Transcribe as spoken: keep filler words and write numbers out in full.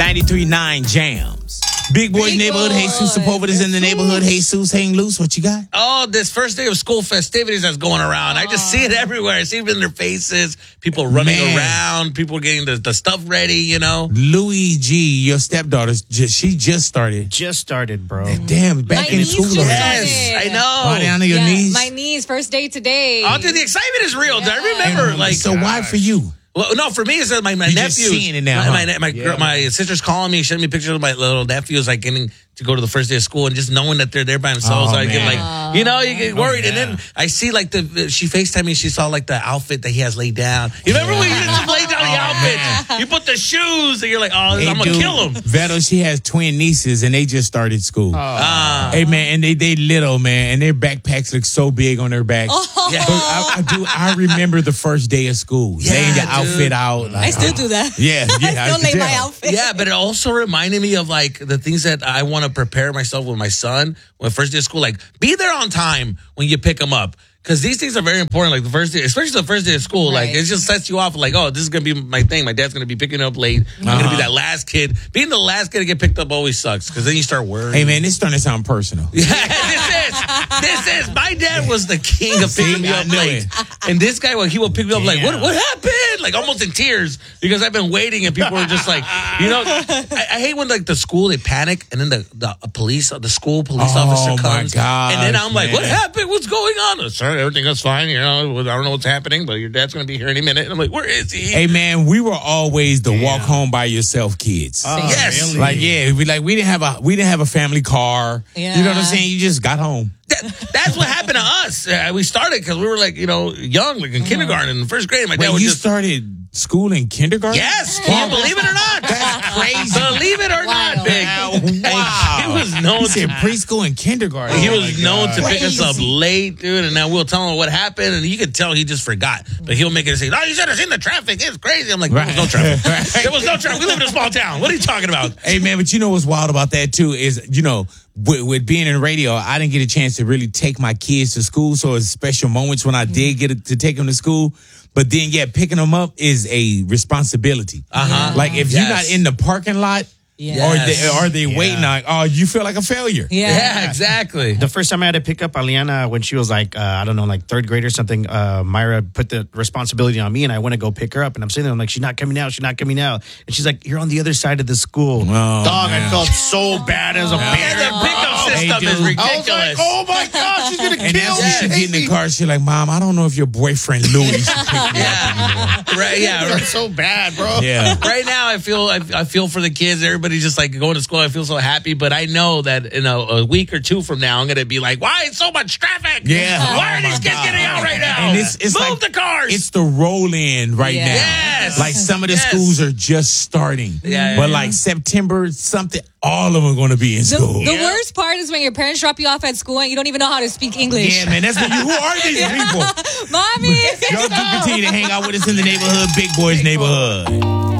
ninety-three point nine Jams. Big Boy's Big Neighborhood. Boy. Jesus Sepulveda is in the neighborhood. Jesus, hang loose. What you got? Oh, this first day of school festivities that's going around. I just see it everywhere. I see it in their faces. People running Man. around. People getting the, the stuff ready, you know. Louis G, your stepdaughter, just, she just started. Just started, bro. Damn, back My in niece school just already. Yes, started. I know. Oh, down to your Yeah, knees. my niece, first day today. Oh, dude, the excitement is real. Yeah. I remember, And like, so why for you? well, no, for me, it's that my, my You're nephew. just seeing it now, My, huh? my, my, my, girl- my sister's calling me, showing me pictures of my little nephews, like getting to go to the first day of school, and just knowing that they're there by themselves, Oh, I get man. like, you know, you get worried. yeah. And then I see like the she FaceTimed me, she saw like the outfit that he has laid down. You remember when you just laid down the outfit? You put the shoes, and you're like, oh, Hey, I'm gonna dude, kill him. Vettel, she has twin nieces, and they just started school. Ah. Hey, man, and they they little, man, and their backpacks look so big on their backs. Yeah. But I, I do. I remember the first day of school, Yeah, laying the dude. outfit out. Like, I still oh, do that. Yeah, yeah. I still could lay my tell. outfit. Yeah, but it also reminded me of like the things that I want to prepare myself with my son when first day of school. Like, be there on time when you pick him up. Because these things are very important, like the first day, especially the first day of school. Like, Right. it just sets you off like, oh, this is going to be my thing. My dad's going to be picking up late. I'm going to be that last kid. Being the last kid to get picked up always sucks because then you start worrying. Hey, man, this starting to sound personal. Yeah, this is. This is. My dad was the king of picking me I up knew late. it. And this guy, well, he would pick me up like, what, Damn. what happened? Like almost in tears because I've been waiting and people are just like, you know, I, I hate when like the school, they panic and then the, the police, the school police Oh, officer my comes. gosh, and then I'm like, what man. happened? What's going on? Sir, everything is fine. You know, I don't know what's happening, but your dad's going to be here any minute. And I'm like, where is he? Hey, man, we were always the walk home by yourself kids. Oh, Yes. really? Like, yeah, we like we didn't have a we didn't have a family car. You know what I'm Yeah. saying? You just got home. That, that's what happened to us. Uh, we started because we were like, you know, young, like in kindergarten, in first grade. My dad Wait, was you just. started school in kindergarten? Yes, can you believe it or not? That's crazy. Believe it or not, Wow. big. Wow. He was known He said to, preschool and kindergarten. he Oh, was my known God. to pick us up Crazy. late, dude. And now we'll tell him what happened, and you can tell he just forgot. But he'll make it say, "No, you should have seen the traffic. It's crazy." I'm like, there was no Right. traffic. Right. There was no traffic. We live in a small town. What are you talking about? Hey, man, but you know what's wild about that, too, is, you know, with, with being in radio, I didn't get a chance to really take my kids to school. So it's special moments when I did get to take them to school. But then, yeah, picking them up is a responsibility. Uh-huh. Like, if Yes. you're not in the parking lot, Yeah. or Yes. they, are they waiting on, oh, you feel like a failure. Yeah. Yeah, exactly. The first time I had to pick up Aliana when she was like, uh, I don't know, like third grade or something, uh, Myra put the responsibility on me and I went to go pick her up. And I'm sitting there, I'm like, she's not coming out. She's not coming out. And she's like, you're on the other side of the school. Oh, Dog, man. I felt so bad as a Yeah, parent. the pickup Hey, system dude. is I was ridiculous. I was like, oh my gosh, she's going to And kill after me. she Hate get in the me. car, she's like, Mom, I don't know if your boyfriend Louis should pick me up. Yeah, right. Yeah, right. That's so bad, bro. Yeah. Right now, I feel I, I feel for the kids. Everybody's just like going to school. I feel so happy, but I know that in a, a week or two from now, I'm gonna be like, "Why is so much traffic? Yeah. why Oh, are my these kids God. getting out right now? And it's, it's Move like the cars." It's the roll in right Yeah. now. Yes. Like some of the Yes. schools are just starting. Yeah, yeah, But yeah. like September something, all of them are going to be in The, school. the worst part is when your parents drop you off at school and you don't even know how to speak English. Yeah, man, that's what you, who are these people? Mommy, Y'all do continue to hang out with us in the neighborhood, Big Boys Neighborhood.